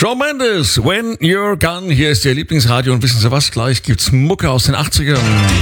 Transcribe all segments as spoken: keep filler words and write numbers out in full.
Shawn Mendes, When You're Gone. Hier ist Ihr Lieblingsradio und wissen Sie was? Gleich gibt's Mucke aus den achtzigern.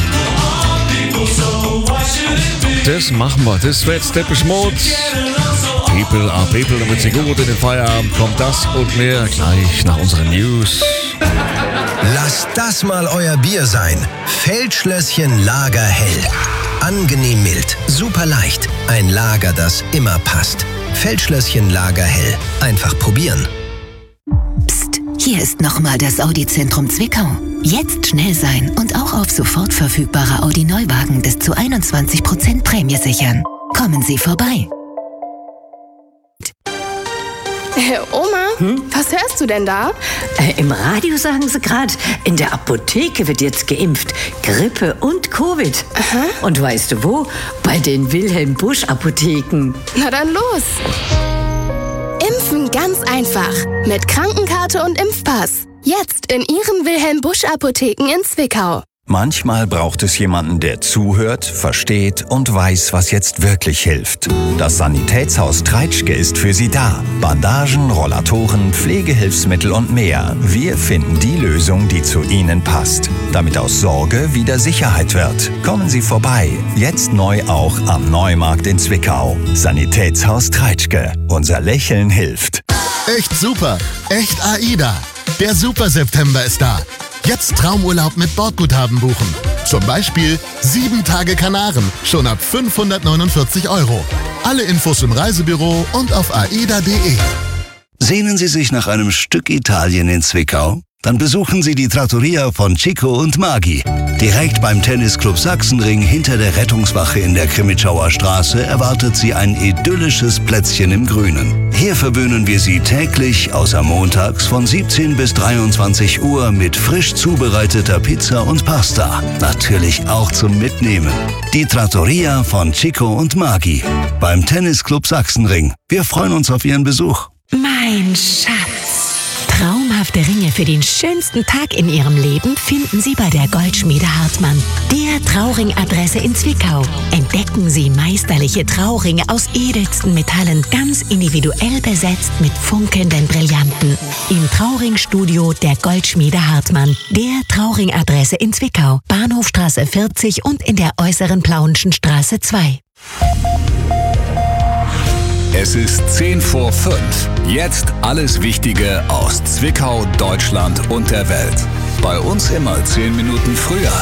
Das machen wir. Das wird Depeche Mode. People are people. Damit Sie gut in den Feierabend kommt, das und mehr gleich nach unseren News. Lasst das mal euer Bier sein. Feldschlösschen Lagerhell. Angenehm mild, super leicht. Ein Lager, das immer passt. Feldschlösschen Lagerhell. Einfach probieren. Psst, hier ist nochmal das Audi-Zentrum Zwickau. Jetzt schnell sein und auch auf sofort verfügbare Audi-Neuwagen bis zu einundzwanzig Prozent Prämie sichern. Kommen Sie vorbei. Äh, Oma, hm? Was hörst du denn da? Äh, Im Radio sagen sie gerade, in der Apotheke wird jetzt geimpft. Grippe und Covid. Aha. Und weißt du wo? Bei den Wilhelm-Busch-Apotheken. Na dann los. Impfen ganz einfach. Mit Krankenkarte und Impfpass. Jetzt in Ihren Wilhelm-Busch-Apotheken in Zwickau. Manchmal braucht es jemanden, der zuhört, versteht und weiß, was jetzt wirklich hilft. Das Sanitätshaus Treitschke ist für Sie da. Bandagen, Rollatoren, Pflegehilfsmittel und mehr. Wir finden die Lösung, die zu Ihnen passt. Damit aus Sorge wieder Sicherheit wird. Kommen Sie vorbei. Jetzt neu auch am Neumarkt in Zwickau. Sanitätshaus Treitschke. Unser Lächeln hilft. Echt super. Echt AIDA. Der Super September ist da. Jetzt Traumurlaub mit Bordguthaben buchen. Zum Beispiel sieben Tage Kanaren, schon ab fünfhundertneunundvierzig Euro. Alle Infos im Reisebüro und auf aida punkt de. Sehnen Sie sich nach einem Stück Italien in Zwickau? Dann besuchen Sie die Trattoria von Chico und Magi. Direkt beim Tennisclub Sachsenring hinter der Rettungswache in der Krimitschauer Straße erwartet Sie ein idyllisches Plätzchen im Grünen. Hier verwöhnen wir Sie täglich, außer montags, von siebzehn bis dreiundzwanzig Uhr mit frisch zubereiteter Pizza und Pasta. Natürlich auch zum Mitnehmen. Die Trattoria von Chico und Magi beim Tennisclub Sachsenring. Wir freuen uns auf Ihren Besuch. Mein Schatz. Traumhafte Ringe für den schönsten Tag in Ihrem Leben finden Sie bei der Goldschmiede Hartmann, der Trauring-Adresse in Zwickau. Entdecken Sie meisterliche Trauringe aus edelsten Metallen, ganz individuell besetzt mit funkelnden Brillanten. Im Trauring-Studio der Goldschmiede Hartmann, der Trauring-Adresse in Zwickau, Bahnhofstraße vierzig und in der äußeren Plauenschen Straße zwei. Es ist zehn vor fünf. Jetzt alles Wichtige aus Zwickau, Deutschland und der Welt. Bei uns immer zehn Minuten früher.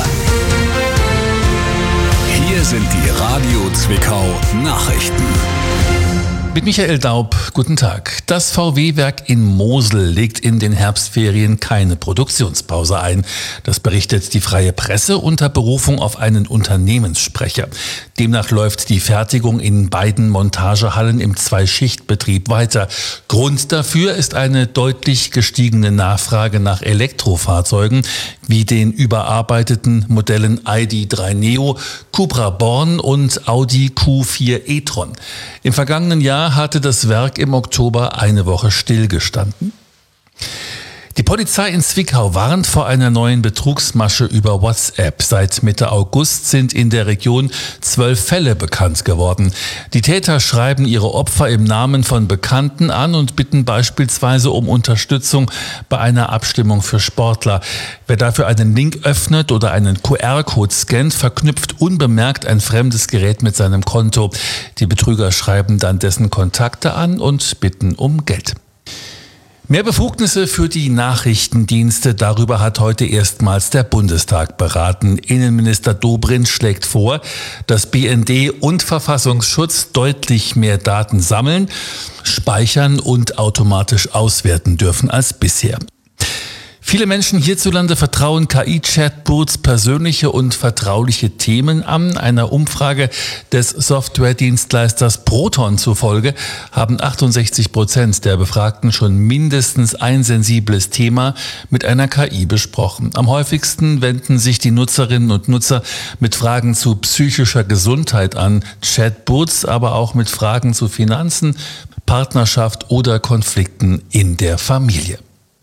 Hier sind die Radio Zwickau Nachrichten. Mit Michael Daub, guten Tag. Das V W-Werk in Mosel legt in den Herbstferien keine Produktionspause ein. Das berichtet die Freie Presse unter Berufung auf einen Unternehmenssprecher. Demnach läuft die Fertigung in beiden Montagehallen im Zweischichtbetrieb weiter. Grund dafür ist eine deutlich gestiegene Nachfrage nach Elektrofahrzeugen wie den überarbeiteten Modellen I D drei Neo, Cupra Born und Audi Q vier e-tron. Im vergangenen Jahr hatte das Werk im Oktober eine Woche stillgestanden. Die Polizei in Zwickau warnt vor einer neuen Betrugsmasche über WhatsApp. Seit Mitte August sind in der Region zwölf Fälle bekannt geworden. Die Täter schreiben ihre Opfer im Namen von Bekannten an und bitten beispielsweise um Unterstützung bei einer Abstimmung für Sportler. Wer dafür einen Link öffnet oder einen Q R-Code scannt, verknüpft unbemerkt ein fremdes Gerät mit seinem Konto. Die Betrüger schreiben dann dessen Kontakte an und bitten um Geld. Mehr Befugnisse für die Nachrichtendienste, darüber hat heute erstmals der Bundestag beraten. Innenminister Dobrindt schlägt vor, dass B N D und Verfassungsschutz deutlich mehr Daten sammeln, speichern und automatisch auswerten dürfen als bisher. Viele Menschen hierzulande vertrauen K I-Chatbots persönliche und vertrauliche Themen an. Einer Umfrage des Softwaredienstleisters Proton zufolge haben achtundsechzig Prozent der Befragten schon mindestens ein sensibles Thema mit einer K I besprochen. Am häufigsten wenden sich die Nutzerinnen und Nutzer mit Fragen zu psychischer Gesundheit an Chatbots, aber auch mit Fragen zu Finanzen, Partnerschaft oder Konflikten in der Familie.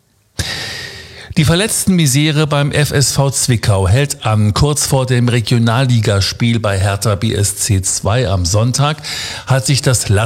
Die Verletztenmisere beim F S V Zwickau hält an. Kurz vor dem Regionalligaspiel bei Hertha B S C zwei am Sonntag hat sich das